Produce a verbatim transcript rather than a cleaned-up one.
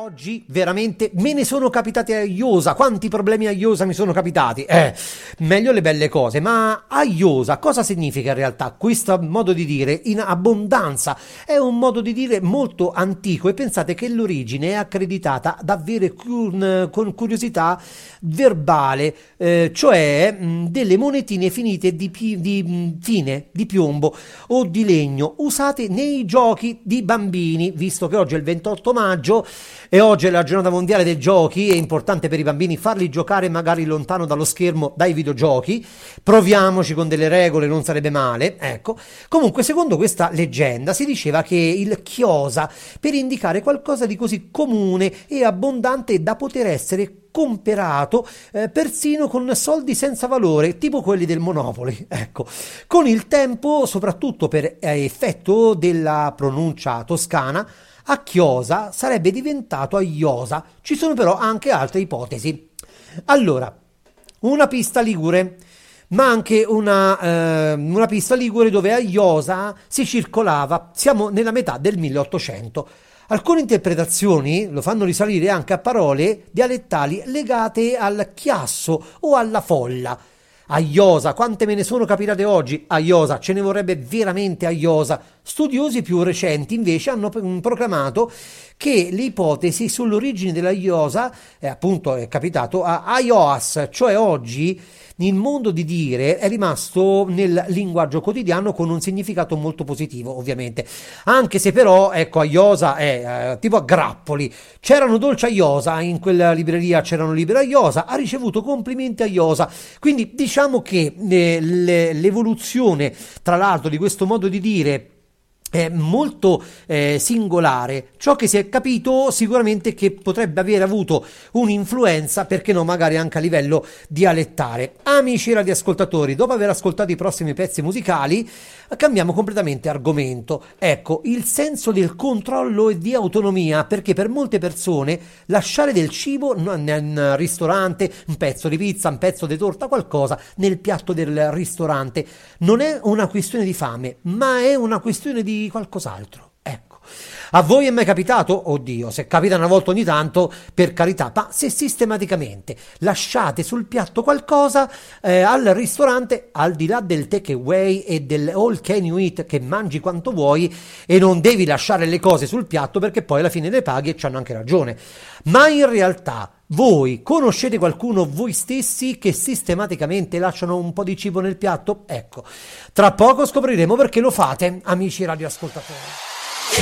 Oggi veramente me ne sono capitati a iosa. Quanti problemi a iosa mi sono capitati? Eh, meglio le belle cose. Ma a iosa cosa significa in realtà? Questo modo di dire in abbondanza è un modo di dire molto antico, e pensate che l'origine è accreditata davvero con, con curiosità verbale, eh, cioè mh, delle monetine finite di, pi, di mh, fine di piombo o di legno usate nei giochi di bambini. Visto che oggi è il ventotto maggio e oggi è la giornata mondiale dei giochi, è importante per i bambini farli giocare magari lontano dallo schermo, dai videogiochi. Proviamoci con delle regole, non sarebbe male, ecco. Comunque, secondo questa leggenda si diceva che il chiosa, per indicare qualcosa di così comune e abbondante da poter essere comperato eh, persino con soldi senza valore, tipo quelli del Monopoli. Ecco, con il tempo, soprattutto per eh, effetto della pronuncia toscana, a chiosa sarebbe diventato a iosa. Ci sono però anche altre ipotesi. Allora, una pista ligure, ma anche una, eh, una pista ligure dove a iosa si circolava. Siamo nella metà del milleottocento. Alcune interpretazioni lo fanno risalire anche a parole dialettali legate al chiasso o alla folla. A iosa, quante me ne sono capitate oggi? A iosa, ce ne vorrebbe veramente a iosa. Studiosi più recenti invece hanno proclamato che le ipotesi sull'origine della iosa, eh, appunto è capitato a aios, cioè oggi il mondo di dire è rimasto nel linguaggio quotidiano con un significato molto positivo, ovviamente. Anche se però, ecco, a iosa è eh, tipo a grappoli. C'erano dolci a iosa, in quella libreria c'erano libri a iosa, ha ricevuto complimenti a iosa. Quindi diciamo che eh, le, l'evoluzione, tra l'altro, di questo modo di dire è molto eh, singolare. Ciò che si è capito sicuramente che potrebbe aver avuto un'influenza, perché no, magari anche a livello dialettale. Amici radioascoltatori, dopo aver ascoltato i prossimi pezzi musicali, cambiamo completamente argomento. Ecco, il senso del controllo e di autonomia, perché per molte persone lasciare del cibo nel ristorante, un pezzo di pizza, un pezzo di torta, qualcosa nel piatto del ristorante, non è una questione di fame, ma è una questione di qualcos'altro. Ecco, a voi è mai capitato? Oddio, se capita una volta ogni tanto, per carità, ma se sistematicamente lasciate sul piatto qualcosa eh, al ristorante, al di là del take away e del all can you eat, che mangi quanto vuoi e non devi lasciare le cose sul piatto perché poi alla fine le paghi, e c'hanno anche ragione, ma in realtà voi conoscete qualcuno, voi stessi, che sistematicamente lasciano un po' di cibo nel piatto? Ecco, tra poco scopriremo perché lo fate, amici radioascoltatori.